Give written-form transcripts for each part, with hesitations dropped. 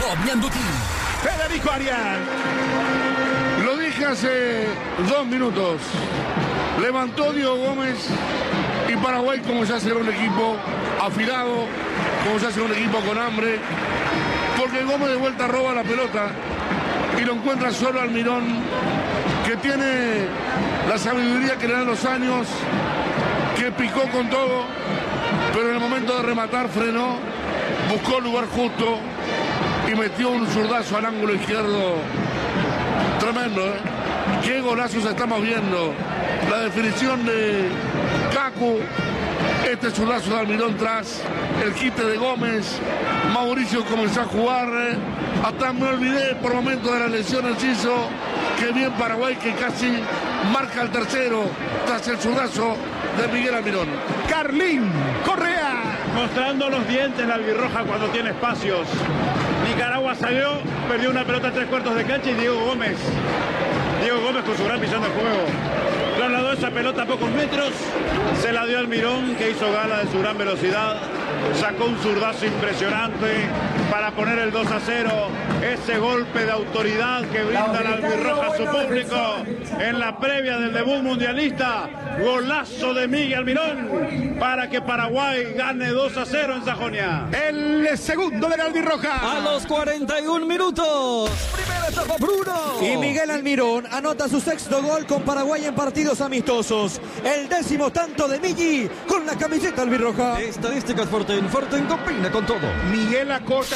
Dobianduti. Federico Arias. Lo dije hace 2 minutos. Levantó Diego Gómez y Paraguay como ya será un equipo afilado, como ya será un equipo con hambre, porque Gómez de vuelta roba la pelota y lo encuentra solo Almirón, que tiene la sabiduría que le dan los años, que picó con todo, pero en el momento de rematar frenó, buscó el lugar justo y metió un zurdazo al ángulo izquierdo. Tremendo, ¿eh? Qué golazos estamos viendo. La definición de Cacu, este zurdazo de Almirón tras el quite de Gómez. Mauricio comenzó a jugar, hasta me olvidé por momento de la lesión del Chizo. Qué bien Paraguay, que casi marca el tercero tras el zurdazo de Miguel Almirón. Carlín Correa. Mostrando los dientes la albirroja cuando tiene espacios. Nicaragua salió, perdió una pelota a 3/4 de cancha y Diego Gómez con su gran visión de juego trasladó esa pelota a pocos metros, se la dio Almirón, que hizo gala de su gran velocidad, sacó un zurdazo impresionante para poner el 2-0, ese golpe de autoridad que brinda la albirroja a su público en la previa del debut mundialista. Golazo de Miguel Almirón para que Paraguay gane 2-0 en Sajonia. El segundo de la albirroja. A los 41 minutos. Primera etapa, Bruno. Y Miguel Almirón anota su sexto gol con Paraguay en partidos amistosos. El 10º tanto de Miggi con la camiseta albirroja. Estadísticas Forten. Forten combina con todo. Miguel Acosta.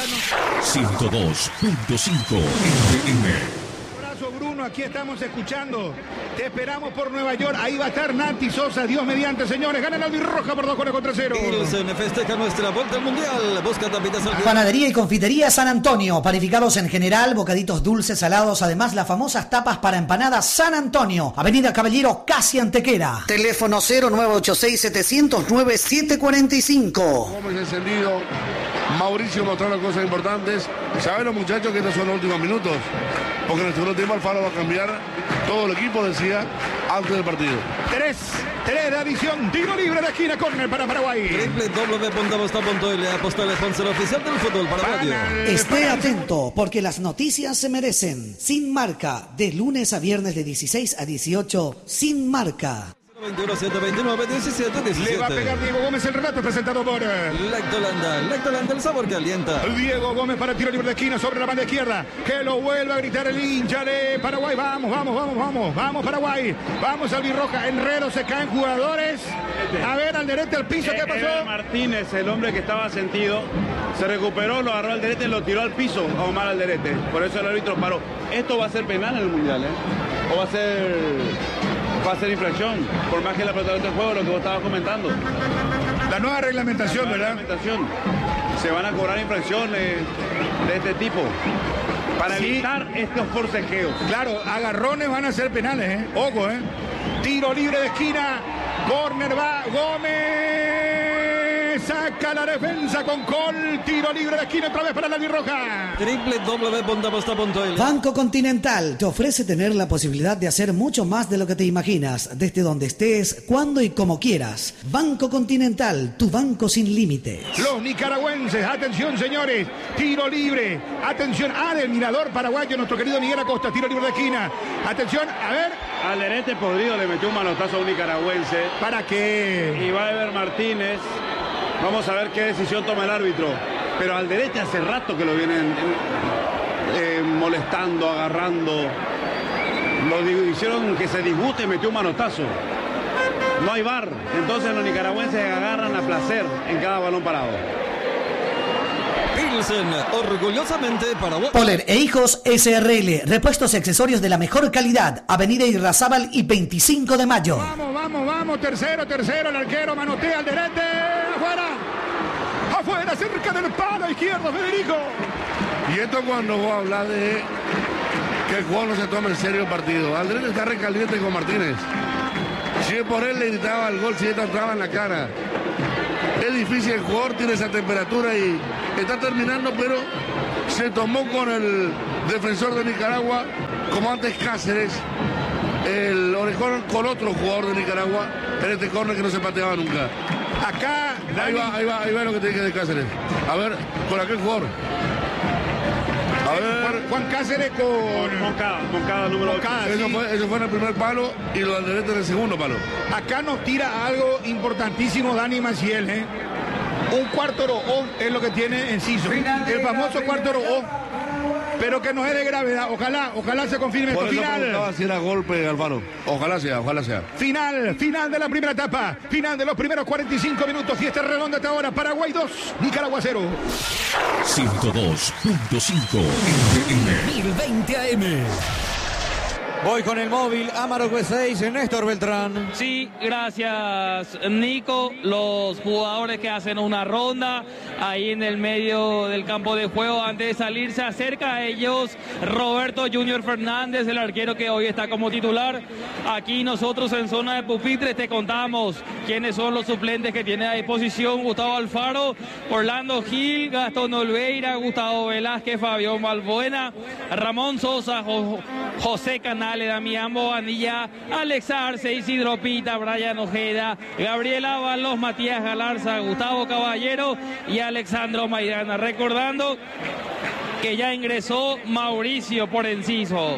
102.5 FM. Bruno, aquí estamos escuchando. Te esperamos por Nueva York. Ahí va a estar Nati Sosa. Dios mediante, señores. Gana la albirroja por 2-0. Pilsen festeja nuestra vuelta al mundial. Busca tapitas al... Panadería y confitería San Antonio. Panificados en general, bocaditos dulces, salados. Además, las famosas tapas para empanadas San Antonio. Avenida Caballero, casi Antequera. Teléfono 0986-709-745. Gómez encendido. Mauricio mostrando cosas importantes. ¿Saben los muchachos que estos son los últimos minutos? Porque en el segundo tiempo Alfaro va a cambiar todo el equipo, decía, antes del partido. 3 de adición, tiro libre de esquina, córner para Paraguay. www.bosta.l, apostale sponsor oficial del fútbol paraguayo. Esté atento, porque las noticias se merecen. Sin Marca, de lunes a viernes de 16 a 18, Sin Marca. 21, 7, 29, 17, 17. Le va a pegar Diego Gómez, el relato presentado por Lactolanda, el sabor que alienta. Diego Gómez para tiro libre de esquina sobre la banda izquierda, que lo vuelve a gritar el hincha de Paraguay. Vamos Paraguay, vamos albirroja. Enredo, se caen jugadores. A ver, Alderete al piso, ¿qué pasó? Martínez, el hombre que estaba sentido, se recuperó, lo agarró Alderete y lo tiró al piso a Omar Alderete. Por eso el árbitro paró. Esto va a ser penal en el mundial, o va a ser infracción, por más que la pelota del juego, lo que vos estabas comentando. La nueva reglamentación, ¿verdad? Se van a cobrar infracciones de este tipo para evitar estos forcejeos. Claro, agarrones van a ser penales, Ojo, Tiro libre de esquina, córner va Gómez, saca la defensa con Col, tiro libre de esquina otra vez para la albirroja. www.bosta.l. Banco Continental te ofrece tener la posibilidad de hacer mucho más de lo que te imaginas, desde donde estés, cuando y como quieras. Banco Continental, tu banco sin límites. Los nicaragüenses, atención señores, tiro libre, atención, del mirador paraguayo, nuestro querido Miguel Acosta, tiro libre de esquina, atención, a ver. Alderete podrido le metió un manotazo a un nicaragüense. ¿Para qué? Y va Ever Martínez. Vamos a ver qué decisión toma el árbitro. Pero Alderete hace rato que lo vienen molestando, agarrando. Lo hicieron que se disguste y metió un manotazo. No hay VAR. Entonces los nicaragüenses agarran a placer en cada balón parado. Pilsen, orgullosamente Paraguay. Poler e Hijos SRL, repuestos y accesorios de la mejor calidad. Avenida Irrazábal y 25 de mayo. Vamos, tercero, el arquero manotea al derete, afuera, cerca del palo izquierdo, Federico. Y esto cuando vos hablas de que el jugador no se toma en serio el partido. Alderete está recaliente con Martínez. Si es por él le gritaba el gol, si esta entraba en la cara. Es difícil, el jugador tiene esa temperatura y está terminando, pero se tomó con el defensor de Nicaragua, como antes Cáceres, el orejón con otro jugador de Nicaragua, en este córner que no se pateaba nunca. Acá, ahí va lo que te dije de Cáceres. A ver, con aquel jugador. A ver. Juan Cáceres con Moncada número 8. Eso fue en el primer palo y lo de Alderete en el segundo palo. Acá nos tira algo importantísimo Dani Maciel, ¿eh? Un cuarto oro es lo que tiene Enciso. El famoso cuarto oro, pero que no es de gravedad. Ojalá se confirme Por esto. eso Final. preguntaba si era golpe, Alfaro. Ojalá sea. Final de la primera etapa. Final de los primeros 45 minutos. Y este redonda hasta ahora. Paraguay 2, Nicaragua 0. 102.5 FM. 1020 AM. Voy con el móvil, Amaro V6, Néstor Beltrán. Sí, gracias Nico. Los jugadores que hacen una ronda ahí en el medio del campo de juego antes de salir, se acerca a ellos Roberto Junior Fernández, el arquero que hoy está como titular. Aquí nosotros en zona de pupitres te contamos quiénes son los suplentes que tiene a disposición: Gustavo Alfaro, Orlando Gil, Gastón Olveira, Gustavo Velázquez, Fabián Balbuena, Ramón Sosa, José Canales, Damián Bobadilla, Alex Arce, Isidro Pita, Brian Ojeda, Gabriel Ábalos, Matías Galarza, Gustavo Caballero y Alexandro Maidana. Recordando que ya ingresó Mauricio por Enciso.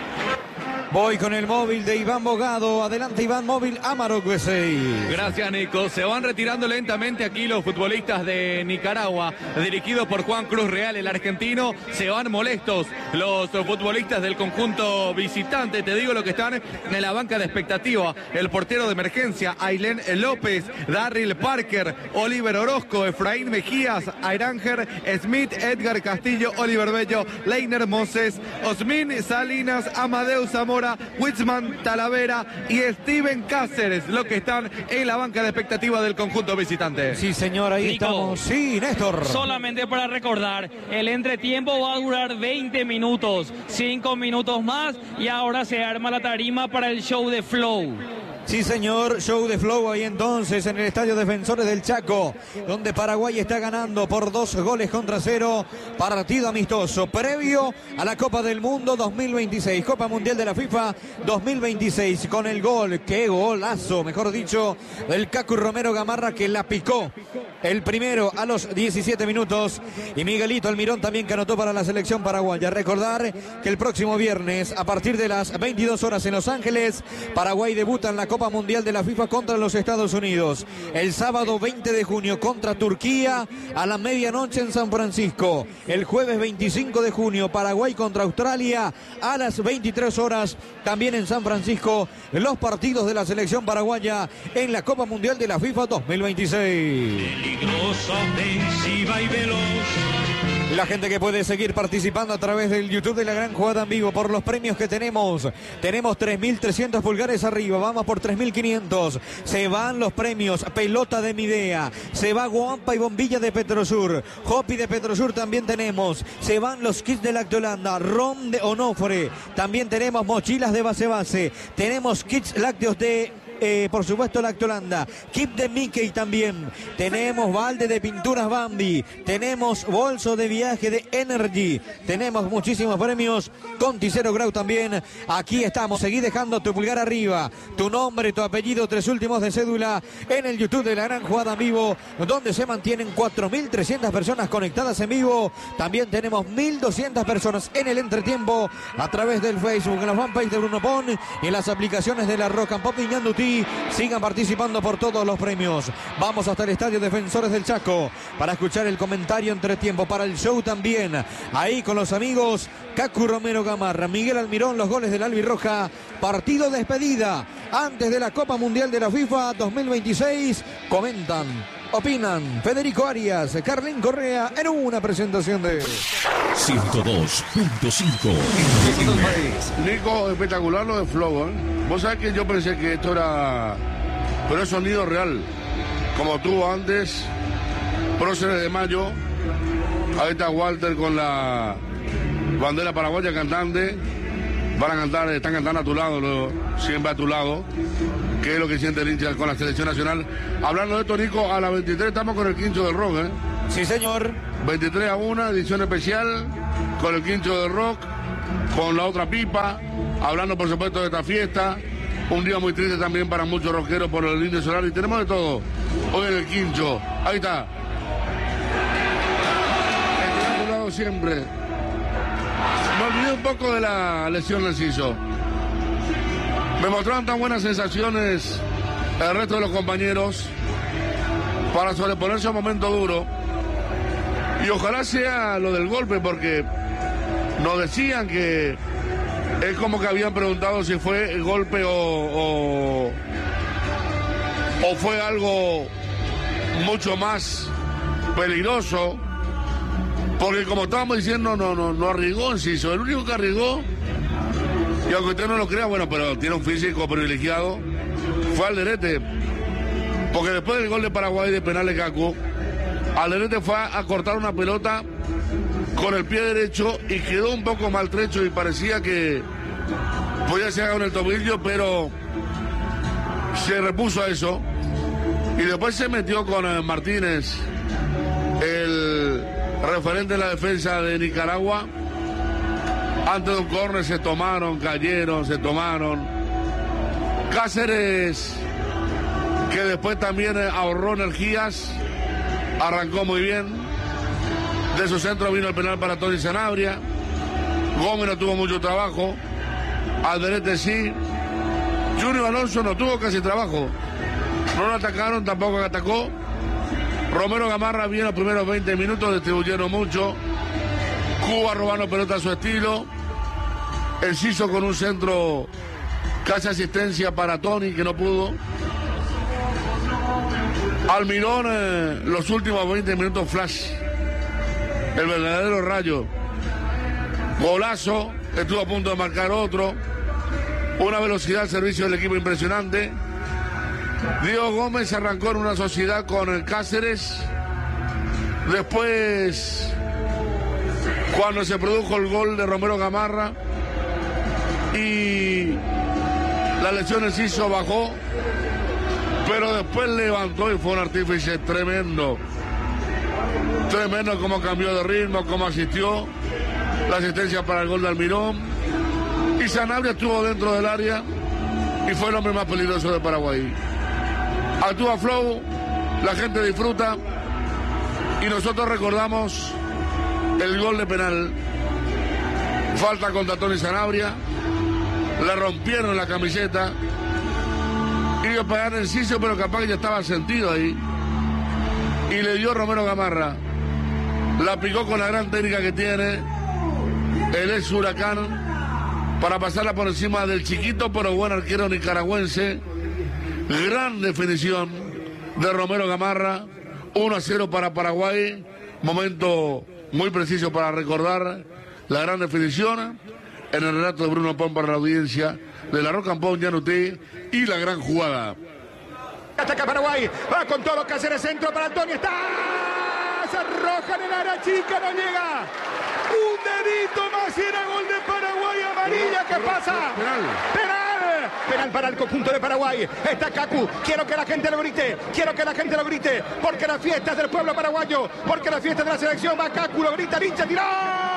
Voy con el móvil de Iván Bogado. Adelante, Iván, móvil Amaro Güesey. Gracias, Nico. Se van retirando lentamente aquí los futbolistas de Nicaragua, dirigidos por Juan Cruz Real, el argentino. Se van molestos los futbolistas del conjunto visitante. Te digo lo que están en la banca de expectativa: el portero de emergencia, Ailén López, Darryl Parker, Oliver Orozco, Efraín Mejías, Airanger Smith, Edgar Castillo, Oliver Bello, Leiner Moses, Osmin Salinas, Amadeus Zamora, Witzman Talavera y Steven Cáceres, los que están en la banca de expectativa del conjunto visitante. Sí, señor, ahí Nico, estamos. Sí, Néstor. Solamente para recordar, el entretiempo va a durar 20 minutos, 5 minutos más, y ahora se arma la tarima para el show de Flow. Sí, señor, show de Flow ahí entonces en el Estadio Defensores del Chaco, donde Paraguay está ganando por 2-0, partido amistoso, previo a la Copa del Mundo 2026, Copa Mundial de la FIFA 2026, con el gol, qué golazo, mejor dicho, del Cacu Romero Gamarra, que la picó el primero a los 17 minutos, y Miguelito Almirón también, que anotó para la selección paraguaya. Recordar que el próximo viernes, a partir de las 22 horas en Los Ángeles, Paraguay debuta en la Copa Mundial de la FIFA contra los Estados Unidos. El sábado 20 de junio contra Turquía a la medianoche en San Francisco. El jueves 25 de junio Paraguay contra Australia a las 23 horas también en San Francisco. Los partidos de la selección paraguaya en la Copa Mundial de la FIFA 2026. Peligrosa, ofensiva y veloz. La gente que puede seguir participando a través del YouTube de La Gran Jugada en Vivo por los premios que tenemos. Tenemos 3.300 pulgares arriba, vamos por 3.500. Se van los premios, pelota de Midea, se va Guampa y bombilla de Petrosur, Hopi de Petrosur también tenemos. Se van los kits de Lactolanda, rom de Onofre, también tenemos mochilas de base, tenemos kits lácteos de... por supuesto Lactolanda, kit de Mickey también, tenemos balde de pinturas Bambi, tenemos bolso de viaje de Energy, tenemos muchísimos premios, Conti 0 Grau también. Aquí estamos, seguí dejando tu pulgar arriba, tu nombre, tu apellido, 3 últimos de cédula en el YouTube de La Gran Jugada en Vivo, donde se mantienen 4.300 personas conectadas en vivo. También tenemos 1.200 personas en el entretiempo a través del Facebook, en la fanpage de Bruno Pon y en las aplicaciones de la Rock and Pop y Ñandutí. Sigan participando por todos los premios. Vamos hasta el Estadio Defensores del Chaco para escuchar el comentario entretiempo, para el show también. Ahí con los amigos Cacu Romero Gamarra, Miguel Almirón, los goles del Albirroja. Partido despedida antes de la Copa Mundial de la FIFA 2026. Comentan, opinan Federico Arias, Carlín Correa en una presentación de 102.5. Nico, espectacular lo de Flow, ¿eh? Vos sabés que yo pensé que esto era... Pero es sonido real. Como tuvo antes, Próceres de Mayo. Ahí está Walter con la bandera paraguaya cantante. Van a cantar, están cantando a tu lado, siempre a tu lado. ¿Qué es lo que siente el hincha con la selección nacional? Hablando de esto, Nico, a las 23 estamos con el quincho del rock, ¿eh? Sí, señor. 23-1, edición especial, con el quincho del rock, con la otra pipa, hablando por supuesto de esta fiesta. Un día muy triste también para muchos rockeros por el indio solar, y tenemos de todo hoy en el quincho. Ahí está. A tu lado siempre. olvidé un poco de la lesión del Ciso. Me mostraron tan buenas sensaciones el resto de los compañeros para sobreponerse a un momento duro. Y ojalá sea lo del golpe, porque nos decían que es como que habían preguntado si fue el golpe o fue algo mucho más peligroso. Porque como estábamos diciendo, no arriesgó en Ciso. El único que arriesgó, y aunque usted no lo crea, bueno, pero tiene un físico privilegiado, fue Alderete. Porque después del gol de Paraguay de penal de Cacu, Alderete fue a cortar una pelota con el pie derecho y quedó un poco maltrecho y parecía que podía ser con el tobillo, pero se repuso a eso. Y después se metió con Martínez, el referente de la defensa de Nicaragua. Antes de un córner se tomaron, cayeron, se tomaron. Cáceres, que después también ahorró energías, arrancó muy bien. De su centro vino el penal para Tony Sanabria. Gómez no tuvo mucho trabajo. Alderete sí. Junior Alonso no tuvo casi trabajo. No lo atacaron, tampoco atacó. Romero Gamarra bien los primeros 20 minutos, distribuyeron mucho. Cuba robando pelota a su estilo. El Ciso con un centro, casi asistencia para Tony, que no pudo. Almirón, los últimos 20 minutos flash. El verdadero rayo. Golazo, estuvo a punto de marcar otro. Una velocidad al servicio del equipo impresionante. Diego Gómez arrancó en una sociedad con el Cáceres. Después, cuando se produjo el gol de Romero Gamarra y la lesión del Ciso, bajó, pero después levantó y fue un artífice tremendo. Tremendo cómo cambió de ritmo, cómo asistió. La asistencia para el gol de Almirón. Y Sanabria estuvo dentro del área y fue el hombre más peligroso de Paraguay. Actúa Flow, la gente disfruta y nosotros recordamos el gol de penal. Falta contra Tony Sanabria, le rompieron la camiseta y le pegaron el Ciso, pero capaz que ya estaba sentido ahí. Y le dio Romero Gamarra. La picó con la gran técnica que tiene el ex Huracán para pasarla por encima del chiquito pero buen arquero nicaragüense. Gran definición de Romero Gamarra. 1-0 para Paraguay. Momento muy preciso para recordar la gran definición en el relato de Bruno Pon para la audiencia de la Roca Ampón, Yanutí y la gran jugada. Ataca Paraguay, va con todo Cáceres, centro para Antonio, está, se arroja en el área chica, no llega, un dedito más y era gol de Paraguay, amarilla, ¿qué pasa? Penal para el conjunto de Paraguay, está Cacu, quiero que la gente lo grite, porque la fiesta es del pueblo paraguayo, porque la fiesta es de la selección, va Cacu, lo grita, hincha, tiró.